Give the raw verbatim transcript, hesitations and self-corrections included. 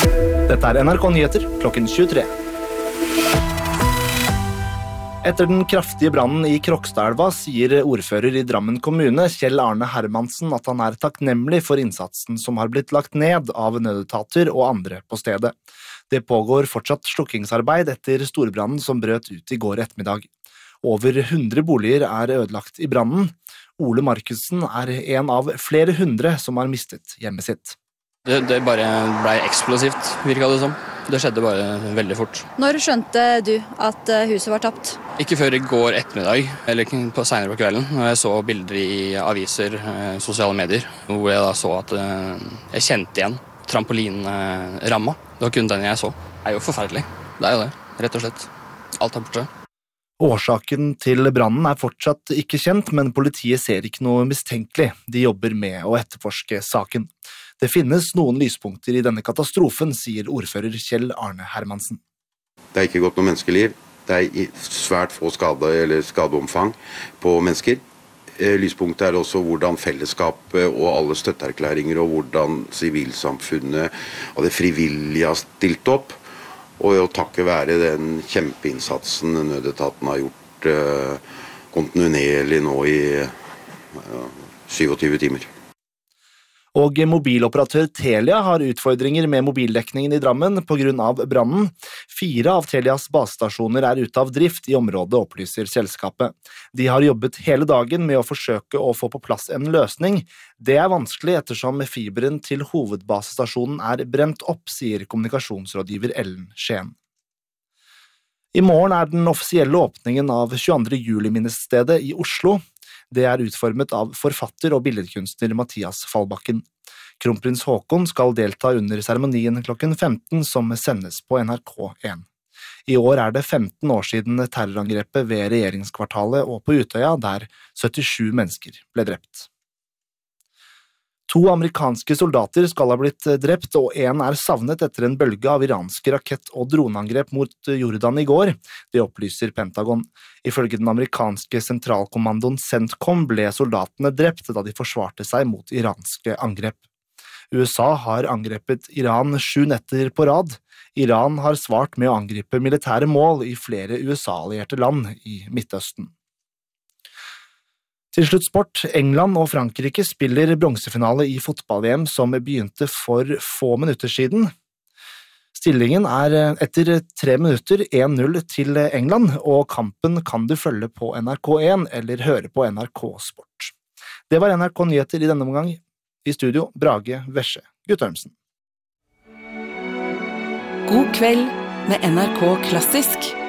Dette er N R K Nyheter klokken tjuetre. Etter den kraftige brannen i Krokstadelva sier ordfører i Drammen kommune, Kjell Arne Hermansen, at han er takknemlig for innsatsen som har blitt lagt ned av nødetater og andre på stedet. Det pågår fortsatt slukkingsarbeid etter storbrannen som brøt ut i går ettermiddag. Over hundre boliger er ødelagt i brannen. Ole Markussen er en av flere hundre som har mistet hjemmet sitt. Det, det bare ble eksplosivt, virket det som. Det skjedde bare veldig fort. Når skjønte du at huset var tapt? Ikke før i går ettermiddag, eller på senere på kvelden, når jeg så bilder i aviser, sosiale medier, hvor jeg da så at jeg kjente igjen trampolinramma. Det var kun den jeg så. Det er jo forferdelig. Det er jo det, rett og slett. Alt er borte. Årsaken til brannen er fortsatt ikke kjent, men politiet ser ikke noe mistenkelig. De jobber med å etterforske saken. Det finnes noen lyspunkter i denne katastrofen, sier ordfører Kjell Arne Hermansen. Det er ikke gått noe menneskeliv. Det er svært få skade eller skadeomfang på mennesker. Lyspunktet er også hvordan fellesskapet og alle støtteerklæringer og hvordan sivilsamfunnet og det frivillige har stilt opp. Og å takke være den kjempeinnsatsen nødetaten har gjort kontinuerlig nå i syvogtyve timer. Og mobiloperatør Telia har utfordringer med mobildekningen i Drammen på grunn av brannen. Fire av Telias basestasjoner er ute av drift i området, opplyser selskapet. De har jobbet hele dagen med å forsøke å få på plass en løsning. Det er vanskelig ettersom fiberen til hovedbasestasjonen er brent opp, sier kommunikasjonsrådgiver Ellen Skien. I morgen er den offisielle åpningen av tjueandre juli-minnestedet i Oslo. Det er utformet av forfatter og billedkunstner Mathias Fallbakken. Kronprins Haakon skal delta under seremonien klokken femten som sendes på N R K én. I år er det femten år siden terrorangrepet ved regjeringskvartalet og på Utøya, der syttisju mennesker ble drept. To amerikanske soldater skal ha blitt drept, og en er savnet etter en bølge av iranske rakett- og droneangrep mot Jordan i går. Det opplyser Pentagon. Ifølge den amerikanske sentralkommandoen CENTCOM ble soldatene drept da de forsvarte seg mot iranske angrep. U S A har angrepet Iran sju netter på rad. Iran har svart med å angripe militære mål i flere U S A-allierte land i Midtøsten. Til slutt sport. England og Frankrike spiller bronsefinale i fotball-V M som begynte for få minutter siden. Stillingen er etter tre minutter én null til England, og kampen kan du følge på N R K én eller høre på N R K Sport. Det var N R K Nyheter i denne omgang. I studio, Brage Vesje Guttormsen. God kveld med N R K Klassisk.